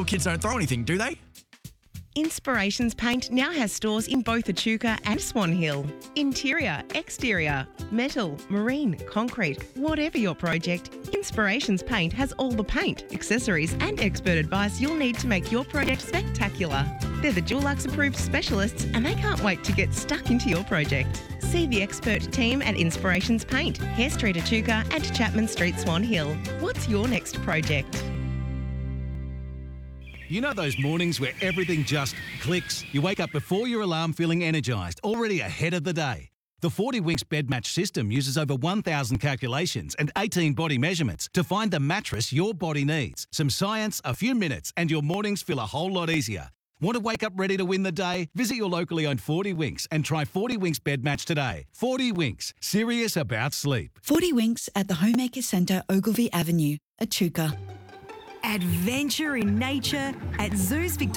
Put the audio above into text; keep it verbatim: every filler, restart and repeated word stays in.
Your kids don't throw anything, do they? Inspirations Paint now has stores in both Echuca and Swan Hill. Interior, exterior, metal, marine, concrete, whatever your project, Inspirations Paint has all the paint, accessories and expert advice you'll need to make your project spectacular. They're the Dulux approved specialists and they can't wait to get stuck into your project. See the expert team at Inspirations Paint, Hare Street Echuca and Chapman Street Swan Hill. What's your next project? You know those mornings where everything just clicks? You wake up before your alarm feeling energised, already ahead of the day. The forty Winks Bed Match system uses over one thousand calculations and eighteen body measurements to find the mattress your body needs. Some science, a few minutes, and your mornings feel a whole lot easier. Want to wake up ready to win the day? Visit your locally owned forty Winks and try forty Winks Bed Match today. forty Winks, serious about sleep. forty Winks at the Homemaker Centre, Ogilvy Avenue, Echuca. Adventure in nature at Zoos Victoria.